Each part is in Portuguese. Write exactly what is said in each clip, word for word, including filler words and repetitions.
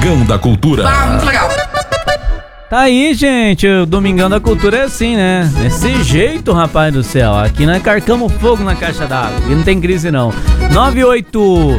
Domingão da Cultura. Ah, muito legal. Tá aí, gente, o Domingão da Cultura é assim, né? Desse jeito, rapaz do céu. Aqui nós carcamos fogo na caixa d'água. Aqui não tem crise, não. nove oito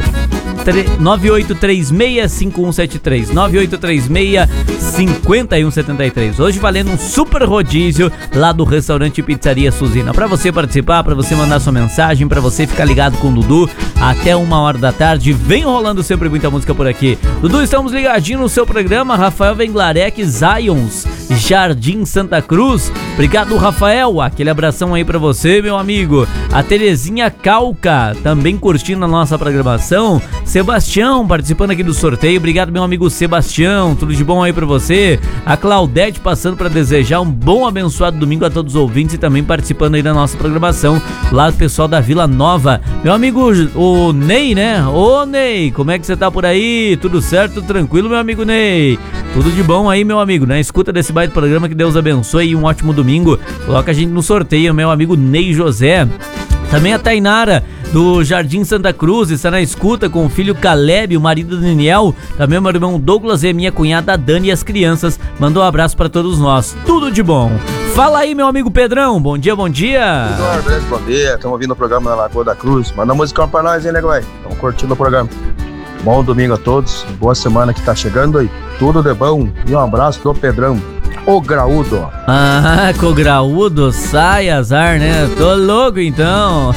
três seis cinco um sete três nove oito três seis cinco um sete três. Hoje valendo um super rodízio lá do restaurante Pizzaria Suzina. Pra você participar, pra você mandar sua mensagem, pra você ficar ligado com o Dudu até uma hora da tarde. Vem rolando sempre muita música por aqui. Dudu, estamos ligadinhos no seu programa. Rafael Venglarek, Zions, Jardim Santa Cruz. Obrigado, Rafael. Aquele abração aí pra você, meu amigo. A Terezinha Calca também curtindo a nossa programação. Sebastião participando aqui do sorteio. Obrigado, meu amigo Sebastião. Tudo de bom aí pra você. A Claudete passando pra desejar um bom abençoado domingo a todos os ouvintes e também participando aí da nossa programação. Lá do pessoal da Vila Nova. Meu amigo o Ney, né? Ô Ney, como é que você tá por aí? Tudo certo? Tudo tranquilo, meu amigo Ney? Tudo de bom aí, meu amigo, né? Escuta desse baita programa, que Deus abençoe e um ótimo domingo. Coloca a gente no sorteio, meu amigo Ney José. Também a Tainara, do Jardim Santa Cruz, está na escuta com o filho Caleb, o marido do Daniel. Também meu irmão Douglas e minha cunhada Dani e as crianças. Mandou um abraço para todos nós. Tudo de bom. Fala aí, meu amigo Pedrão. Bom dia, bom dia. Eduardo, bom dia. Estamos ouvindo o programa na Lagoa da Cruz. Manda música pra nós, hein, nego? Estamos curtindo o programa. Bom domingo a todos. Boa semana que tá chegando aí. Tudo de bom. E um abraço do Pedrão. O graúdo. Ah, com o graúdo, sai azar, né? Tô louco então.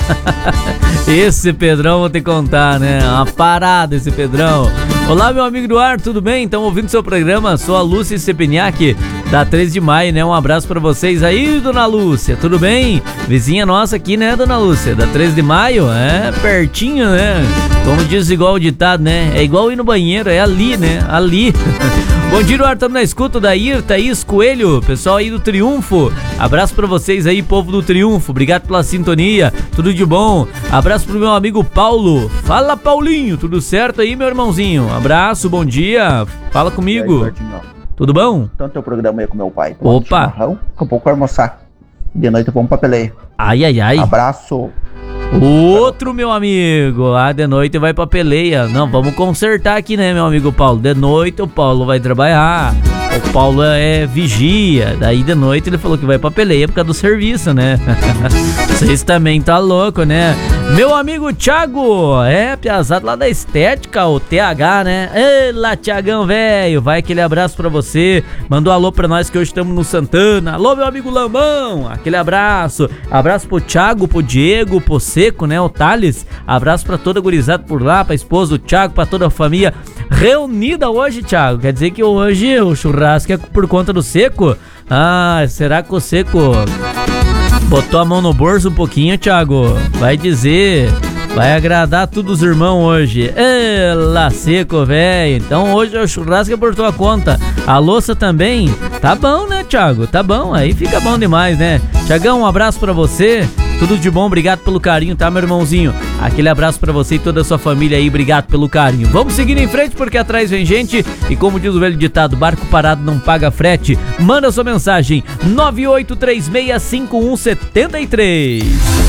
Esse Pedrão vou te contar, né? Uma parada esse Pedrão. Olá, meu amigo Eduardo, tudo bem? Estão ouvindo seu programa? Sou a Lúcia Sepeniak, da três de maio, né? Um abraço pra vocês aí, dona Lúcia, tudo bem? Vizinha nossa aqui, né, dona Lúcia? Da três de maio, é pertinho, né? Como diz igual o ditado, né? É igual ir no banheiro, é ali, né? Ali. Bom dia, Eduardo, estamos na escuta da Ir, Thaís Coelho, pessoal aí do Triunfo. Abraço pra vocês aí, povo do Triunfo. Obrigado pela sintonia, tudo de bom. Abraço pro meu amigo Paulo. Fala, Paulinho, tudo certo aí, meu irmãozinho? Abraço, bom dia. Fala comigo. Aí, tudo bom? Então teu programa aí com meu pai. Opa. Daqui a pouco almoçar. De noite vamos pra peleia. Ai, ai, ai. Abraço. Outro, meu amigo. Ah, de noite vai pra peleia. Não, vamos consertar aqui, né, meu amigo Paulo? De noite o Paulo vai trabalhar. O Paulo é vigia. Daí de noite ele falou que vai pra peleia por causa do serviço, né? Vocês também tá louco, né? Meu amigo Thiago, é, piazado lá da Estética, o T H, né? Ei, lá, Thiagão, velho, vai aquele abraço pra você. Mandou um alô pra nós que hoje estamos no Santana. Alô, meu amigo Lambão, aquele abraço. Abraço pro Thiago, pro Diego, pro Seco, né? O Thales. Abraço pra toda a gurizada por lá, pra esposa do Thiago, pra toda a família reunida hoje, Thiago. Quer dizer que hoje o churrasco é por conta do Seco? Ah, será que o Seco botou a mão no bolso um pouquinho, Thiago? Vai dizer, vai agradar todos os irmãos hoje. Ela Seco, velho. Então hoje o churrasco é por tua conta. A louça também. Tá bom, né, Thiago? Tá bom, aí fica bom demais, né? Thiagão, um abraço pra você. Tudo de bom, obrigado pelo carinho, tá, meu irmãozinho? Aquele abraço pra você e toda a sua família aí, obrigado pelo carinho. Vamos seguir em frente porque atrás vem gente e como diz o velho ditado, barco parado não paga frete. Manda sua mensagem nove oito três seis cinco um sete três.